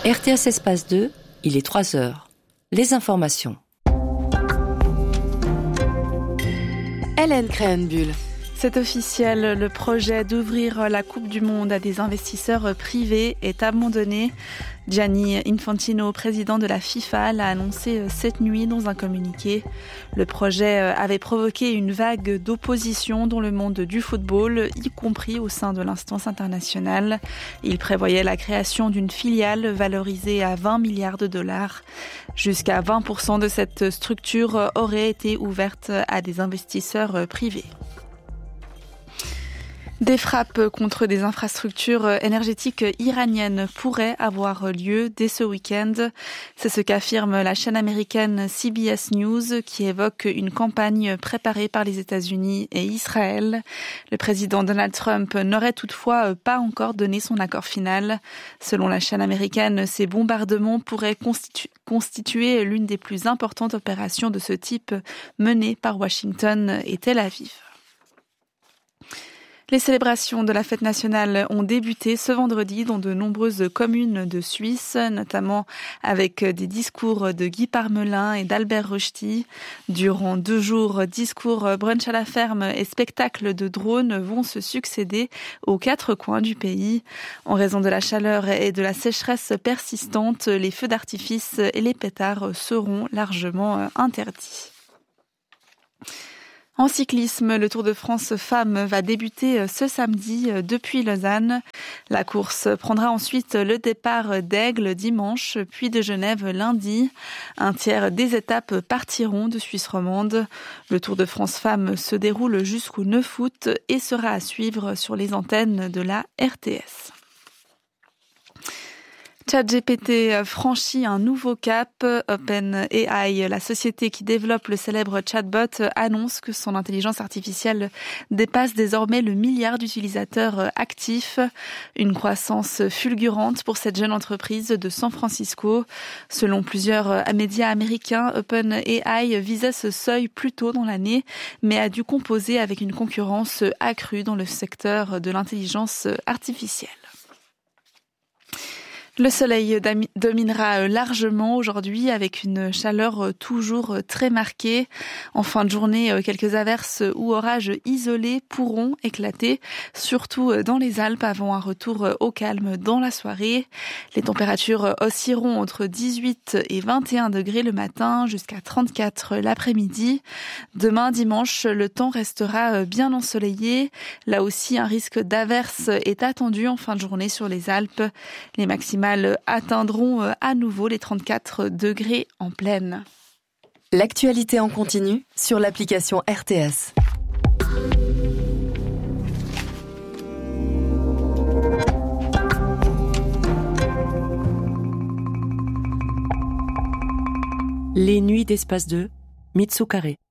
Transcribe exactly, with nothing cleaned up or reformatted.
R T S Espace deux, il est trois heures. Les informations. Hélène Créhenbuhl. C'est officiel, le projet d'ouvrir la Coupe du Monde à des investisseurs privés est abandonné. Gianni Infantino, président de la FIFA, l'a annoncé cette nuit dans un communiqué. Le projet avait provoqué une vague d'opposition dans le monde du football, y compris au sein de l'instance internationale. Il prévoyait la création d'une filiale valorisée à vingt milliards de dollars. Jusqu'à vingt pour cent de cette structure aurait été ouverte à des investisseurs privés. Des frappes contre des infrastructures énergétiques iraniennes pourraient avoir lieu dès ce week-end. C'est ce qu'affirme la chaîne américaine C B S News qui évoque une campagne préparée par les États-Unis et Israël. Le président Donald Trump n'aurait toutefois pas encore donné son accord final. Selon la chaîne américaine, ces bombardements pourraient constitu- constituer l'une des plus importantes opérations de ce type menées par Washington et Tel Aviv. Les célébrations de la fête nationale ont débuté ce vendredi dans de nombreuses communes de Suisse, notamment avec des discours de Guy Parmelin et d'Albert Rochety. Durant deux jours, discours, brunch à la ferme et spectacles de drones vont se succéder aux quatre coins du pays. En raison de la chaleur et de la sécheresse persistante, les feux d'artifice et les pétards seront largement interdits. En cyclisme, le Tour de France Femmes va débuter ce samedi depuis Lausanne. La course prendra ensuite le départ d'Aigle dimanche, puis de Genève lundi. Un tiers des étapes partiront de Suisse romande. Le Tour de France Femmes se déroule jusqu'au neuf août et sera à suivre sur les antennes de la R T S. ChatGPT franchit un nouveau cap. OpenAI, la société qui développe le célèbre chatbot, annonce que son intelligence artificielle dépasse désormais le milliard d'utilisateurs actifs. Une croissance fulgurante pour cette jeune entreprise de San Francisco. Selon plusieurs médias américains, OpenAI visait ce seuil plus tôt dans l'année, mais a dû composer avec une concurrence accrue dans le secteur de l'intelligence artificielle. Le soleil dominera largement aujourd'hui avec une chaleur toujours très marquée. En fin de journée, quelques averses ou orages isolés pourront éclater, surtout dans les Alpes avant un retour au calme dans la soirée. Les températures oscilleront entre dix-huit et vingt et un degrés le matin jusqu'à trente-quatre l'après-midi. Demain, dimanche, le temps restera bien ensoleillé. Là aussi, un risque d'averse est attendu en fin de journée sur les Alpes. Les maximales atteindront à nouveau les trente-quatre degrés en pleine. L'actualité en continu sur l'application R T S. Les nuits d'Espace deux, Mitsu Carré.